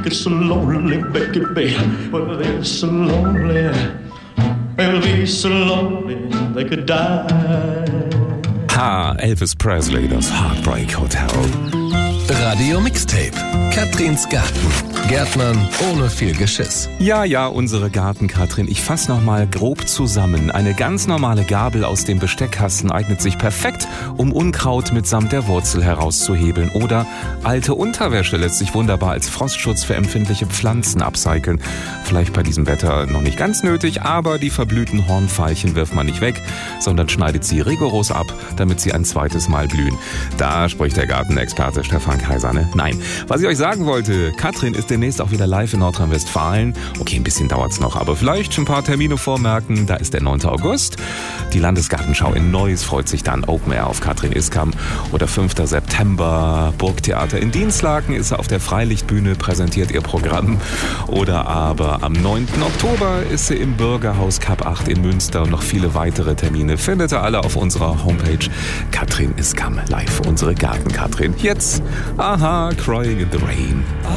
it's so lonely, baby. Well, they're so lonely. They'll be so lonely they could die. Elvis Presley, das Heartbreak Hotel. Radio Mixtape. Katrins Garten. Gärtnern ohne viel Geschiss. Ja, unsere Garten-Katrin. Ich fasse nochmal grob zusammen. Eine ganz normale Gabel aus dem Besteckkasten eignet sich perfekt, um Unkraut mitsamt der Wurzel herauszuhebeln. Oder alte Unterwäsche lässt sich wunderbar als Frostschutz für empfindliche Pflanzen upcyclen. Vielleicht bei diesem Wetter noch nicht ganz nötig, aber die verblühten Hornfeilchen wirft man nicht weg, sondern schneidet sie rigoros ab, damit sie ein zweites Mal blühen. Da spricht der Gartenexperte Stefan Kaiser, ne? Nein, was ich euch sagen wollte, Katrin ist demnächst auch wieder live in Nordrhein-Westfalen. Okay, ein bisschen dauert's noch, aber vielleicht ein paar Termine vormerken. Da ist der 9. August. Die Landesgartenschau in Neuss freut sich dann. Open Air auf Katrin Iskam. Oder 5. September. Burgtheater in Dinslaken ist sie auf der Freilichtbühne, präsentiert ihr Programm. Oder aber am 9. Oktober ist sie im Bürgerhaus Kap 8 in Münster. Und noch viele weitere Termine findet ihr alle auf unserer Homepage. Katrin Iskam live, unsere Garten-Katrin. Jetzt, Crying in the Rain.